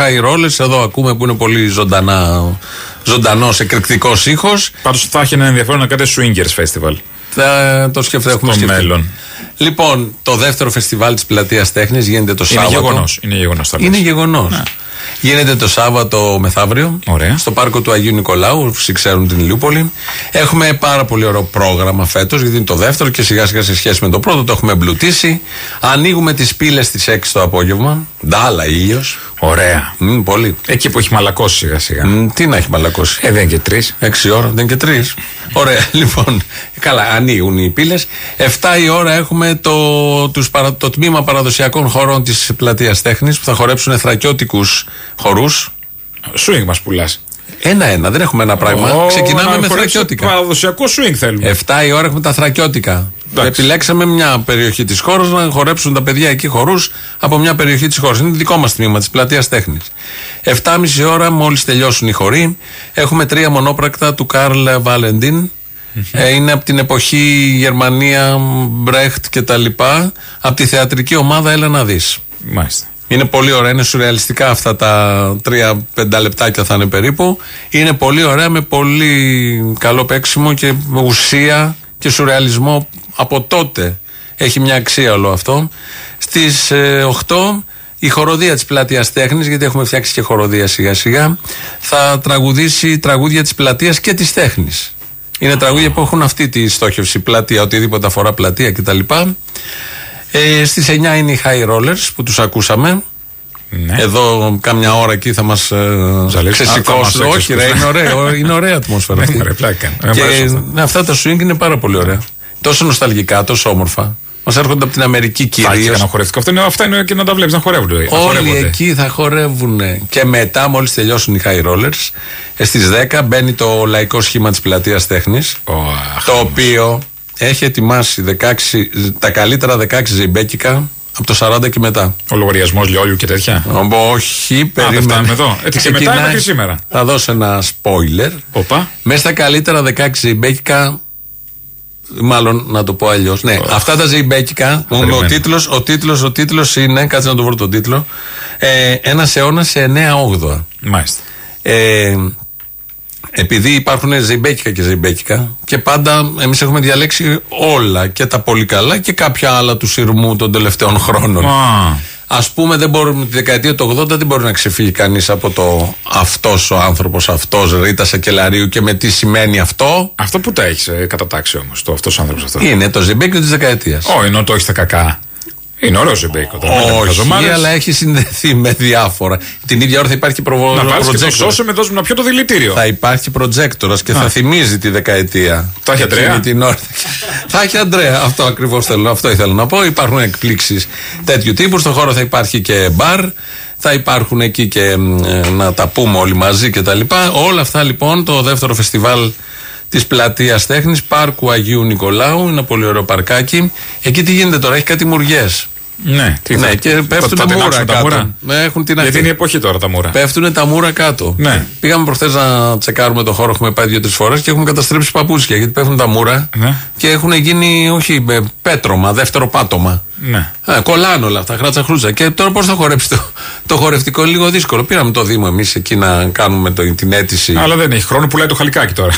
high rollers. Εδώ ακούμε που είναι πολύ ζωντανός, εκρηκτικός ήχος. Πάντως θα έχει ένα ενδιαφέρον να κάνετε swingers festival. Το σκεφτούμε στο μέλλον. Λοιπόν, το δεύτερο φεστιβάλ της Πλατείας Τέχνης γίνεται το Σάββατο. Είναι γεγονός. Είναι γεγονός. Ναι. Γίνεται το Σάββατο μεθαύριο. Ωραία. Στο πάρκο του Αγίου Νικολάου. Όσοι ξέρουν την Ηλιούπολη. Έχουμε πάρα πολύ ωραίο πρόγραμμα φέτος, γιατί είναι το δεύτερο και σιγά σιγά σε σχέση με το πρώτο το έχουμε εμπλουτίσει. Ανοίγουμε τις πύλες στις 6 το απόγευμα. Ντάλα, ήλιος. Ωραία. Πολύ. Εκεί που έχει μαλακώσει σιγά σιγά. Τι να έχει μαλακώσει. Δεν είναι και 3. 6 ώρα, δεν είναι και 3. Ωραία, λοιπόν. Καλά, ανοίγουν οι πύλες. 7 η ώρα έχουμε το τμήμα παραδοσιακών χορών της Πλατείας Τέχνης που θα χορέψουν θρακιώτικους χορούς. Swing μας πουλάς. Ένα-ένα, δεν έχουμε ένα πράγμα. Ξεκινάμε με θρακιώτικα. Παραδοσιακό swing θέλουμε. 7 η ώρα έχουμε τα θρακιώτικα. Επιλέξαμε μια περιοχή της χώρας να χορέψουν τα παιδιά εκεί χορούς από μια περιοχή της χώρας. Είναι δικό μας τμήμα της Πλατείας Τέχνης. 7.30 ώρα, μόλις τελειώσουν οι χοροί, έχουμε 3 μονόπρακτα του Καρλ Βαλεντίν. Είναι από την εποχή Γερμανία, Μπρέχτ κτλ. Από τη θεατρική ομάδα Έλα να δεις. Μάλιστα. Είναι πολύ ωραία, είναι σουρεαλιστικά αυτά τα 3-5 λεπτάκια θα είναι περίπου. Είναι πολύ ωραία με πολύ καλό παίξιμο και ουσία και σουρεαλισμό από τότε. Έχει μια αξία όλο αυτό. Στις 8 η χοροδία της Πλατείας Τέχνης, γιατί έχουμε φτιάξει και χοροδία σιγά σιγά, θα τραγουδήσει τραγούδια της Πλατείας και της Τέχνης. Είναι τραγούδια που έχουν αυτή τη στόχευση, πλατεία, οτιδήποτε αφορά πλατεία κτλ. Στις 9 είναι οι high rollers που τους ακούσαμε. Ναι. Εδώ κάμια ώρα εκεί θα μας ξεσηκώσουν. Όχι ρε, είναι ωραία ατμόσφαιρα αυτή. Και αυτά τα swing είναι πάρα πολύ ωραία. Τόσο νοσταλγικά, τόσο όμορφα. Μας έρχονται από την Αμερική κυρίως. Αυτά είναι και να τα βλέπεις να χορεύουν. Όλοι εκεί θα χορεύουν. Και μετά, μόλις τελειώσουν οι high rollers, στις 10 μπαίνει το λαϊκό σχήμα της Πλατείας Τέχνης. Το οποίο έχει ετοιμάσει τα καλύτερα 16 ζεϊμπέκικα από το 40 και μετά. Ο λογαριασμός λιόλιου και τέτοια. Όχι, περίμενε. Και μετά μέχρι σήμερα. Θα δώσω ένα spoiler. Μέσα στα καλύτερα 16 ζεϊμπέκικα. Μάλλον να το πω αλλιώς. Ναι, αυτά τα ζεϊμπέκικα. Ο τίτλος είναι, κάτσε να το βρω τον τίτλο. Ένας αιώνας σε 9/8. Μάλιστα. Επειδή υπάρχουν ζεϊμπέκικα και ζεϊμπέκικα και πάντα εμείς έχουμε διαλέξει όλα και τα πολύ καλά και κάποια άλλα του σειρμού των τελευταίων χρόνων. Ας πούμε, δεν μπορούμε, τη δεκαετία του 80 δεν μπορεί να ξεφύγει κανείς από το αυτός ο άνθρωπος, αυτός Ρίτα Σακελαρίου και με τι σημαίνει αυτό. Αυτό που τα έχεις κατατάξει όμως, το αυτός ο άνθρωπος αυτό. Είναι το ζεϊμπέκικο της δεκαετίας. Όχι, ενώ το έχεις τα κακά. Είναι ωραίο ζεϊμπέκικο. Όχι, αλλά έχει συνδεθεί με διάφορα. Την ίδια ώρα θα υπάρχει να βάλεις και το σώσο με δώσουμε να πιω το δηλητήριο. Θα υπάρχει προτζέκτορας και θα θυμίζει τη δεκαετία. Θα έχει Αντρέα. Θα έχει Αντρέα. Αυτό ακριβώς θέλω. Αυτό ήθελα να πω. Υπάρχουν εκπλήξεις τέτοιου τύπου. Στον χώρο θα υπάρχει και μπαρ. Θα υπάρχουν εκεί και να τα πούμε όλοι μαζί κτλ. Όλα αυτά λοιπόν το δεύτερο φεστιβάλ της Πλατείας Τέχνης, πάρκου Αγίου Νικολάου. Είναι ένα πολύ ωραίο παρκάκι. Εκεί τι γίνεται τώρα, έχει κάτι μουριές. Ναι, και πέφτουν τα μούρα κάτω. Γιατί είναι η εποχή τώρα τα μούρα. Πέφτουν τα μούρα κάτω. Ναι. Πήγαμε προχθές να τσεκάρουμε το χώρο, έχουμε πάει 2-3 φορές και έχουμε καταστρέψει παπούτσια γιατί πέφτουν τα μούρα και έχουν γίνει, όχι πέτρωμα, δεύτερο πάτωμα. Ναι. Κολλάνε όλα αυτά, χράτσα χρούτσα. Και τώρα πώς θα χορέψει το χορευτικό, είναι λίγο δύσκολο. Πήραμε το Δήμο εμείς εκεί να κάνουμε την αίτηση. Αλλά δεν έχει χρόνο, πουλάει το χαλικάκι τώρα.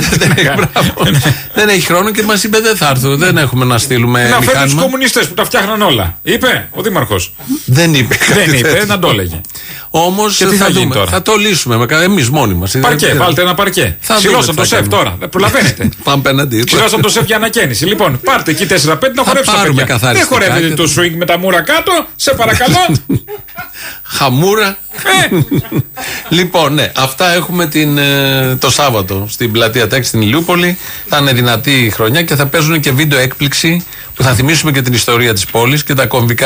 Δεν έχει χρόνο και μας είπε δεν θα έρθω, δεν έχουμε να στείλουμε. Να φέρει τους κομμουνιστές που τα φτιάχναν όλα. Είπε ο Δήμαρχος. Δεν είπε. Δεν είπε, να το έλεγε. Όμως θα το λύσουμε εμείς μόνοι μας. Παρκέ, βάλτε ένα παρκέ. Ξυλώσαν το σεφ τώρα. Δεν προλαβαίνετε. Πάμε απέναντι. Ξυλώσαν το σεφ για ανακαίνιση. Λοιπόν, πάρτε εκεί 4-5 να χορέψετε. Δεν χορεύετε το swing με τα μούρα κάτω, σε παρακαλώ. Χαμούρα. Λοιπόν, ναι, αυτά έχουμε το Σάββατο στην Πλατεία Τέχνης στην Ηλιούπολη. Θα είναι δυνατή η χρονιά και θα παίζουν και βίντεο έκπληξη που θα θυμίσουμε και την ιστορία της πόλης και τα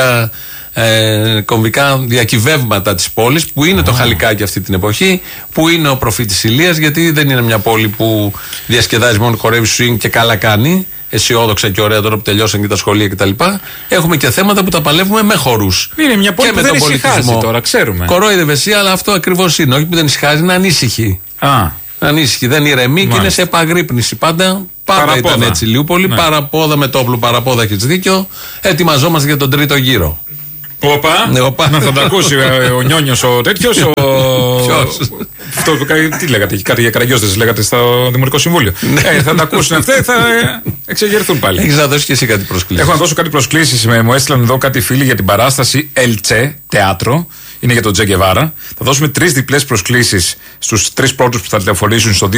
κομβικά διακυβεύματα της πόλης που είναι το Χαλικάκι αυτή την εποχή, που είναι ο προφήτης Ηλίας, γιατί δεν είναι μια πόλη που διασκεδάζει μόνο, χορεύει swing και καλά κάνει, αισιόδοξα και ωραία τώρα που τελειώσαν και τα σχολεία κτλ. Έχουμε και θέματα που τα παλεύουμε με χορούς. Είναι μια πόλη που δεν ησυχάζει τώρα, ξέρουμε. Κορόιδευε εσύ, αλλά αυτό ακριβώς είναι. Όχι που δεν ησυχάζει, είναι ανήσυχη. Ανήσυχη, δεν ηρεμεί και είναι σε επαγρύπνηση πάντα. Πάντα ήταν έτσι Ηλιούπολη. Ναι. Παραπόδα με το όπλο, παραπόδα, έχεις δίκιο. Ετοιμαζόμαστε για τον τρίτο γύρο. Όπα. Να θα τα ακούσει ο Νιόνιος ο τέτοιος. Ποιος? Τι λέγατε, κάτι για Καραγιώστες λέγατε στο Δημοτικό Συμβούλιο. Θα τα ακούσουν αυτοί, θα εξεγερθούν πάλι. Έχεις να δώσεις και εσύ κάτι προσκλήσεις? Έχω να δώσω κάτι προσκλήσεις. Μου έστειλαν εδώ κάτι φίλοι για την παράσταση Ελτσε, θέατρο. Είναι για τον Τζε Γκεβάρα. Θα δώσουμε 3 διπλές προσκλήσεις στους 3 πρώτους που θα τηλεφωνήσουν στο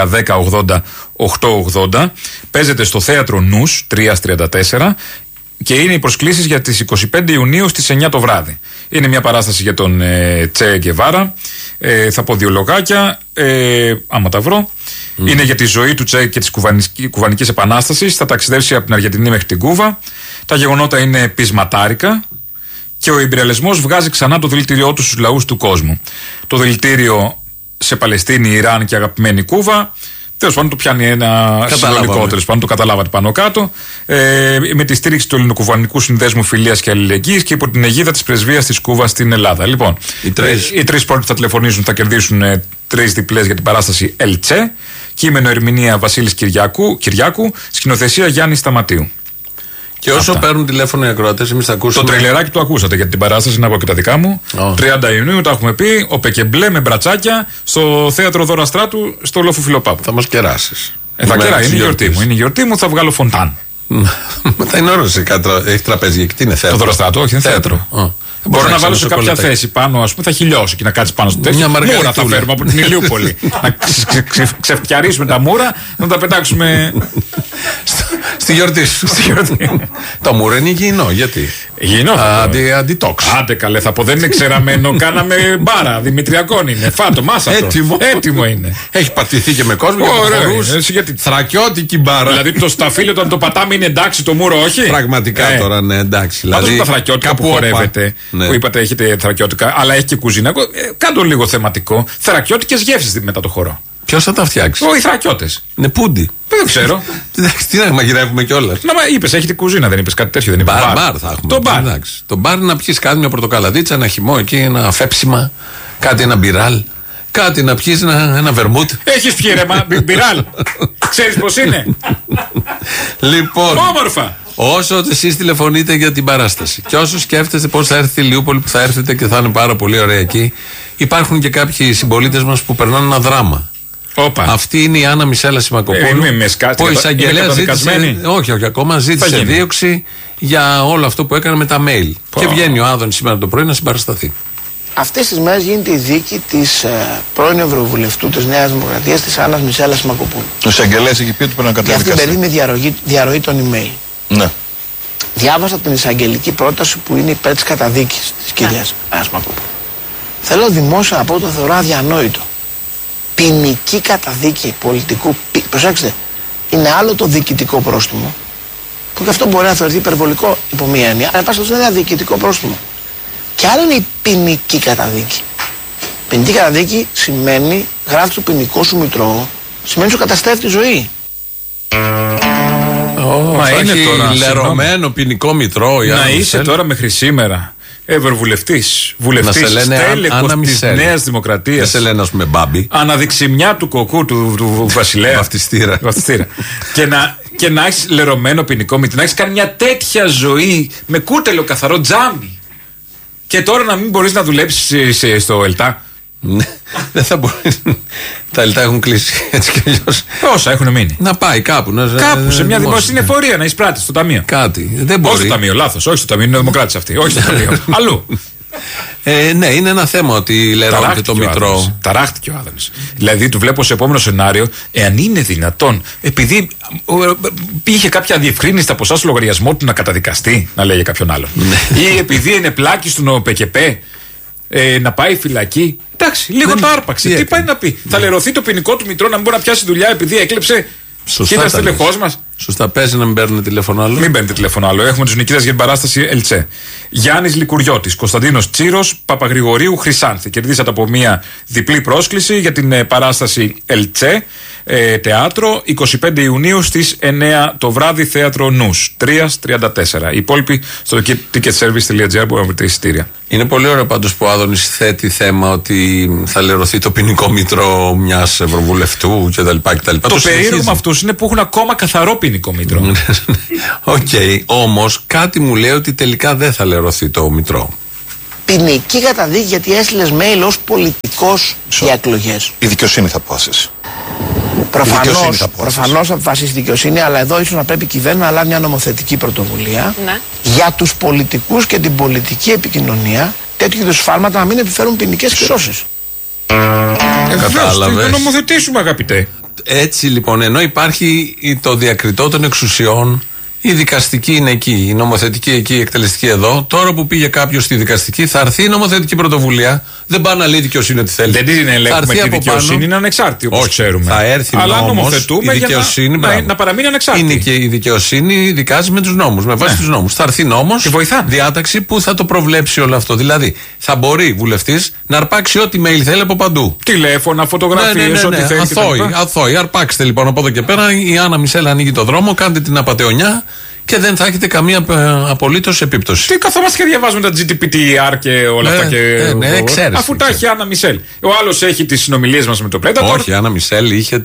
211-10-80-880. Παίζεται στο θέατρο Νους 334 και είναι οι προσκλήσεις για τις 25 Ιουνίου στις 9 το βράδυ. Είναι μια παράσταση για τον Τζε Γκεβάρα. Θα πω 2 λογάκια, άμα τα βρω. Είναι για τη ζωή του Τζε και της κουβανικής επανάστασης. Θα ταξιδέψει από την Αργεντινή μέχρι την Κούβα. Τα γεγονότα είναι πεισματάρικα. Και ο ιμπεριαλισμός βγάζει ξανά το δηλητήριό του στους λαούς του κόσμου. Το δηλητήριο σε Παλαιστίνη, Ιράν και αγαπημένη Κούβα. Τέλος πάντων, το πιάνει ένα συνολικό, τέλος πάντων, το καταλάβατε πάνω κάτω. Με τη στήριξη του Ελληνοκουβανικού Συνδέσμου Φιλίας και Αλληλεγγύης και υπό την αιγίδα της Πρεσβείας της Κούβας στην Ελλάδα. Λοιπόν, οι 3 πρώτοι που θα τηλεφωνήσουν θα κερδίσουν 3 διπλές για την παράσταση Ελτσε. Κείμενο ερμηνεία Βασίλης Κυριάκου, σκηνοθεσία Γιάννη Σταματίου. Και όσο παίρνουν τηλέφωνο οι ακροατές, εμείς θα ακούσουμε. Το τρελεράκι το ακούσατε για την παράσταση, να πω και τα δικά μου. 30 Ιουνίου, τα έχουμε πει. Ο Πεκεμπλέ με μπρατσάκια στο θέατρο Δώρα Στράτου, στο Λόφο Φιλοπάπου. Θα μας κεράσεις. Θα κεράσει, είναι η γιορτή μου. Είναι η γιορτή μου, θα βγάλω φοντάν. Θα είναι όρος, έχει τραπέζι εκεί, τι είναι θέατρο? Το Δώρα Στράτου, όχι, είναι θέατρο. Μπορώ να βάλω σε κάποια θέση πάνω, α πούμε, θα χιλιώσω και να κάτσει πάνω στο τέτοιο. Μούρα θα φέρουμε από την Ηλιούπολη. Να ξεφτιαρίσουμε τα μούρα, να τα πετάξουμε. Στη γιορτή σου. Το μούρο είναι υγιεινό, γιατί? Υγιεινό. Αντιτόξ. Άντε καλέ, θα πω, δεν είναι ξεραμένο. Κάναμε μπάρα, δημητριακόν είναι. Φάτο, μάσα. Έτοιμο είναι. Έχει πατηθεί και με κόσμο. Γιατί θρακιώτικη μπάρα. Δηλαδή το σταφύλι όταν το πατάμε είναι εντάξει, το μούρο όχι. Πραγματικά τώρα, ναι, εντάξει. Πάντως τα θρακιώτικα που χορεύετε, που είπατε έχετε θρακιώτικα, αλλά έχει και κουζίνα. Κάντο λίγο θεματικό. Θρακιώτικες γεύσεις μετά το χορό. Ποιος θα τα φτιάξει? Οι θρακιώτες. Είναι πούντι. Δεν ξέρω. Τι να μαγειρεύουμε κιόλας. Να είπες, έχετε κουζίνα, δεν είπες κάτι τέτοιο? Δεν είπες. Μπαρ θα έχουμε. Το μπαρ να πιεις κάτι, μια πορτοκαλαδίτσα, ένα χυμό εκεί, ένα φέψιμα, κάτι, ένα μπιράλ. Κάτι να πιεις, ένα βερμούτ. Έχεις πιει ρε μπιράλ. Ξέρεις πώς είναι? Λοιπόν. Όμορφα. Όσο εσείς τηλεφωνείτε για την παράσταση και όσο σκέφτεστε πώς θα έρθει η Ηλιούπολη που θα έρθετε και θα είναι πάρα πολύ ωραία εκεί, υπάρχουν και κάποιοι συμπολίτες μας που περνάνε ένα δράμα. Όπα. Αυτή είναι η Άννα Μισέλα Σιμακοπούλου. Ο εισαγγελέας ζήτησε. Όχι, ακόμα ζήτησε δίωξη για όλο αυτό που έκανε με τα mail. Και βγαίνει ο Άδωνης σήμερα το πρωί να συμπαρασταθεί. Αυτές τις μέρες γίνεται η δίκη της πρώην Ευρωβουλευτού της Νέας Δημοκρατίας, της Άννας Μισέλα Σιμακοπούλου. Ο εισαγγελέας έχει πει ότι πρέπει να κατέβει. Για αυτήν την περίοδο διαρροή των email. Ναι. Διάβασα την εισαγγελική πρόταση που είναι υπέρ της καταδίκης της κυρίας Σιμακοπούλου. Θέλω δημόσια να πω, το θεωρώ αδιανόητο. Ποινική καταδίκη πολιτικού. Προσέξτε, είναι άλλο το διοικητικό πρόστιμο, που και αυτό μπορεί να θεωρηθεί υπερβολικό υπό μία έννοια, αλλά πάση είναι ένα διοικητικό πρόστιμο. Και άλλο είναι η ποινική καταδίκη. Ποινική καταδίκη σημαίνει, γράφει στο ποινικό σου μητρό, σημαίνει σου καταστρέφει τη ζωή. Μα είναι τώρα λερωμένο ποινικό μητρό. Να είσαι τώρα μέχρι σήμερα ευρωβουλευτής, βουλευτής, στέλεχος της Νέας Δημοκρατίας. Δεν σε λένε, ας πούμε, μπάμπι. Αναδειξιμιά του κοκκού του βασιλέα. Βαφτιστήρα. Και να έχεις λερωμένο ποινικό μητρό, να έχεις κάνει μια τέτοια ζωή με κούτελο καθαρό τζάμι. Και τώρα να μην μπορείς να δουλέψεις στο ΕΛΤΑ. Δεν θα μπορεί. Τα ΕΛΤΑ έχουν κλείσει έτσι κι αλλιώς. Όσα έχουν μείνει. Να πάει κάπου. Κάπου σε μια δημόσια εφορία να εισπράττει στο ταμείο. Κάτι. Δεν μπορεί. Όχι στο ταμείο, λάθος. Όχι στο ταμείο, είναι δημοκράτης αυτή. Όχι στο ταμείο. Αλλού. Ναι, είναι ένα θέμα ότι λερώνεται το μητρό. Ταράχτηκε ο Άδωνης. Δηλαδή, του βλέπω σε επόμενο σενάριο, εάν είναι δυνατόν, επειδή είχε κάποια διευκρίνηση στα ποσά στο λογαριασμό του να καταδικαστεί, να λέει για κάποιον άλλον. Ή επειδή είναι πλάκη στον ΠΚΠ, να πάει φυλακή. Εντάξει, λίγο το άρπαξε. Τι πάει να πει? Θα λερωθεί το ποινικό του μητρό να μην μπορεί να πιάσει δουλειά επειδή έκλεψε. Σωστά. Κοίτα στελεχός μας. Σωστά, παίζει να μην παίρνουν τηλέφωνο άλλο. Μην παίρνετε τηλέφωνο άλλο. Έχουμε τους νικητές για την παράσταση Ελτσε. Γιάννης Λικουριώτης, Κωνσταντίνος Τσίρος, Παπαγρηγορίου Χρυσάνθη. Κερδίσατε από μια διπλή πρόσκληση για την παράσταση Ελτσε. Теάτρο 25 Ιουνίου στις 9 το βράδυ, θέατρο Νους 334. Οι υπόλοιποι στο ticketservice.gr μπορούν να βρείτε εισιτήρια. Είναι πολύ ωραίο πάντως που ο Άδωνης θέτει θέμα ότι θα λερωθεί το ποινικό μήτρο μιας ευρωβουλευτού κτλ. Το περίεργο με αυτούς είναι που έχουν ακόμα καθαρό ποινικό μήτρο. Οκ, όμως κάτι μου λέει ότι τελικά δεν θα λερωθεί το μητρό. Ποινική καταδίκη γιατί έστειλες mail ως πολιτικός για εκλογές. Η δικαιοσύνη θα αποφασίσει. Προφανώς θα αποφασίσει η δικαιοσύνη, αλλά εδώ ίσως να πρέπει η κυβέρνηση να λάβει μια νομοθετική πρωτοβουλία για τους πολιτικούς και την πολιτική επικοινωνία, τέτοιου είδους σφάλματα να μην επιφέρουν ποινικές κυρώσεις. Κατάλαβες. Να νομοθετήσουμε, αγαπητέ. Έτσι λοιπόν, ενώ υπάρχει το διακριτό των εξουσιών, η δικαστική είναι εκεί, η νομοθετική εκεί, η εκτελεστική εδώ. Τώρα που πήγε κάποιο στη δικαστική, θα έρθει η νομοθετική πρωτοβουλία. Δεν πάει να λέει δικαιοσύνη ότι θέλει. Δεν την ελέγχουμε τη δικαιοσύνη, είναι ανεξάρτητη όπως ξέρουμε. Θα έρθει αλλά νομοθετούμε για να παραμείνει ανεξάρτητη. Είναι και η δικαιοσύνη δικάζει με τους νόμους, με βάση τους νόμους. Θα έρθει νόμος, διάταξη που θα το προβλέψει όλο αυτό. Δηλαδή, θα μπορεί βουλευτής να αρπάξει ό,τι mail θέλει από παντού. Τηλέφωνα, φωτογραφίες, ό,τι θέλει. Αθώοι. Αρπάξτε λοιπόν από εδώ και πέρα. Η Άννα Μισέλ ανοίγει το δρόμο, κάντε την απατεωνιά. Και δεν θα έχετε καμία απολύτως επίπτωση. Τι καθόμαστε και διαβάζουμε τα GDPR και όλα αυτά. Ξέρεις, αφού τα έχει η Άννα Μισελ. Ο άλλος έχει τις συνομιλίες μας με το Predator. Όχι, η Άννα Μισελ είχε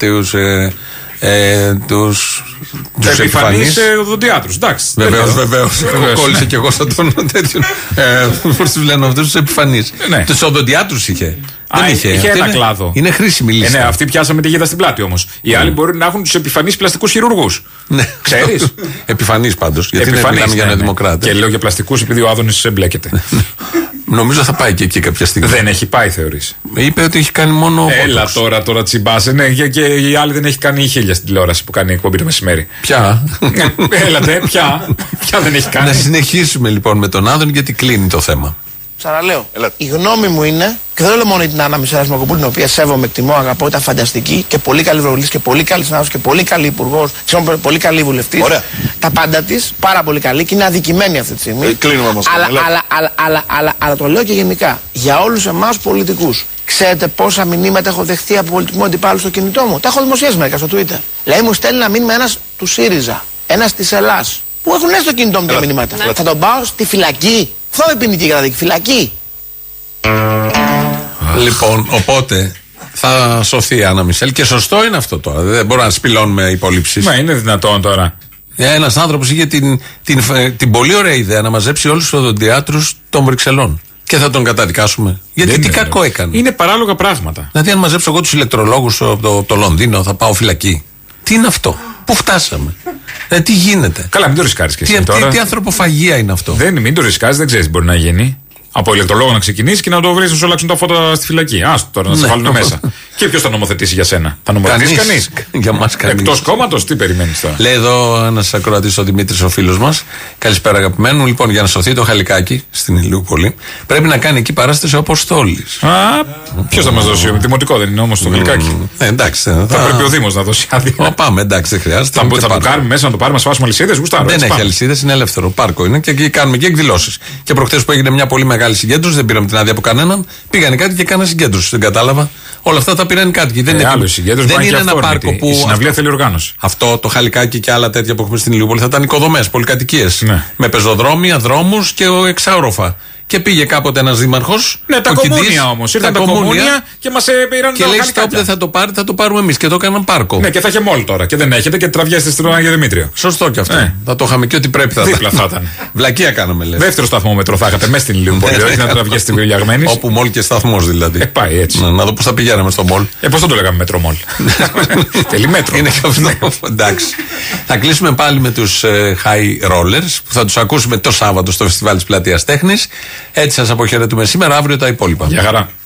τους επιφανείς οδοντιάτρους. Εντάξει. Βεβαίως. Κόλλησε κι εγώ σαν τον τέτοιο. Πώς τους λένε αυτούς τους επιφανείς. Τους οδοντιάτρους είχε. Είχε ένα κλάδο. Είναι χρήσιμη λύση. Ναι, αυτοί πιάσαμε τη γίδα στην πλάτη όμως. Οι άλλοι μπορεί να έχουν τους επιφανείς πλαστικούς χειρουργούς. Ξέρεις. Επιφανείς πάντως. Γιατί δεν μιλάμε για ένα δημοκράτη. Και λέω για πλαστικούς επειδή ο Άδωνης εμπλέκεται. Νομίζω θα πάει και εκεί κάποια στιγμή. Δεν έχει πάει, θεωρείς. Είπε ότι έχει κάνει μόνο. Έλα τώρα τσιμπάσαι. Ναι, και η άλλη δεν έχει κάνει χίλια στην τηλεόραση που κάνει εκπομπή το μεσημέρι. Ποια? Έλατε, ποια δεν έχει κάνει. Να συνεχίσουμε λοιπόν με τον Άδωνη γιατί κλείνει το θέμα. Ξαναλέω, η γνώμη μου είναι, και δεν λέω μόνο την Άννα Μισέλ Ασμακοπούλου, την οποία σέβομαι, εκτιμώ, αγαπώ, ήταν φανταστική και πολύ καλή ευρωβουλευτής και πολύ καλή συνάδελφος και πολύ καλή υπουργός, πολύ καλή βουλευτής. Τα πάντα της, πάρα πολύ καλή και είναι αδικημένη αυτή τη στιγμή. Κλείνουμε όμως. Αλλά το λέω και γενικά, για όλους εμάς πολιτικούς. Ξέρετε πόσα μηνύματα έχω δεχτεί από πολιτικού αντιπάλου στο κινητό μου? Τα έχω δημοσιεύσει μερικά στο Twitter. Λέει, μου στέλνει ένα μήνυμα ένας του ΣΥΡΙΖΑ, ένας της Ελλάς, που έχουν έρθει στο κινητό μου τα μηνύματα. Θα τον πάω στη φυλακή. Αυτό με ποινική καταδίκη, φυλακή. Λοιπόν, οπότε θα σωθεί η Άννα Μισελ και σωστό είναι αυτό τώρα. Δεν μπορούμε να σπηλώνουμε υπολείψεις. Μα είναι δυνατόν τώρα. Ένας άνθρωπος είχε την πολύ ωραία ιδέα να μαζέψει όλους τους οδοντιάτρους των Βρυξελών. Και θα τον καταδικάσουμε. Γιατί τι κακό έκανε. Είναι παράλογα πράγματα. Δηλαδή, αν μαζέψω εγώ τους ηλεκτρολόγους από το Λονδίνο, θα πάω φυλακή. Τι είναι αυτό? Πού φτάσαμε? Τι γίνεται? Καλά, μην το ρισκάρεις και εσύ τώρα. Τι ανθρωποφαγία είναι αυτό? Μην το ρισκάρεις, δεν ξέρεις τι μπορεί να γίνει. Από ηλεκτρολόγο να ξεκινήσει και να το βρεις να σου αλλάξουν τα φώτα στη φυλακή. Άστο τώρα να σε βάλουν μέσα. Και ποιος θα νομοθετήσει για σένα? Θα νομοθετήσει κανείς? Για μας κανείς. Εκτός κόμματος, τι περιμένεις τώρα? Λέει εδώ ένας ακροατής, ο Δημήτρης, ο φίλος μας. Καλησπέρα, αγαπημένου. Λοιπόν, για να σωθεί το Χαλικάκι στην Ηλιούπολη, πρέπει να κάνει εκεί παράσταση ο Αποστόλης. Ποιος θα μας δώσει? Δημοτικό δεν είναι όμως το Χαλικάκι? Εντάξει. Θα πρέπει ο Δήμος να δώσει άδεια. Πάμε, εντάξει, δεν χρειάζεται. Θα το κάνουμε μέσα, να το πάρουμε, να σπάσουμε αλυσίδες, γουστάρω. Δεν έχει αλυσίδες, είναι ελεύθερο. Πάρκο είναι και εκεί κάνουμε και εκδηλώσεις. Και προχτές που έγινε μια πολύ μεγάλη συγκέντρωση, δεν πήραμε την άδεια από κανέναν, πήγανε κάτι και κάνανε συγκέντρωση. Δεν κατάλαβα. Όλα αυτά τα πήραν κάτοικοι. Δεν είναι ένα πάρκο που. Η συναυλία θέλει οργάνωση. Αυτό το Χαλικάκι και άλλα τέτοια που έχουμε στην Ηλιούπολη θα ήταν οικοδομές, πολυκατοικίες. Ναι. Με πεζοδρόμια, δρόμους και εξάωροφα. Και πήγε κάποτε ένας δήμαρχος. Ναι, τα κομμούνια όμως. Ήρθαν τα κομμούνια και μας πήραν και λέει: Στόπ, δεν θα το πάρει, θα το πάρουμε εμείς. Και το έκαναν πάρκο. Ναι, και θα είχε μόλ τώρα. Και δεν έχετε και τραβιέστε στην Αγία Δημήτριο. Σωστό κι αυτό. Θα το είχαμε και ό,τι πρέπει θα δίπλα θα ήταν. Βλακεία κάναμε, λες. Δεύτερο σταθμόμετρο θα είχατε μέσα στην Ηλιούπολη. Όχι να τραβιέστε στην Βιλιαγμένη. Όπου μόλ και σταθμός δηλαδή. Πάει έτσι. Να δω πώς θα πηγαίναμε στο μόλ. Πώς θα το λέγαμε μέτρο μόλ. Θέλει μέτρο. Είναι και αυτό. Εντάξει. Θα κλείσουμε πάλι με τους high rollers που θα τους ακούσουμε το Σάββατο στο Φεστιβάλ της Πλατείας Τέχνης. Έτσι σας αποχαιρετούμε σήμερα, αύριο τα υπόλοιπα. Γεια χαρά.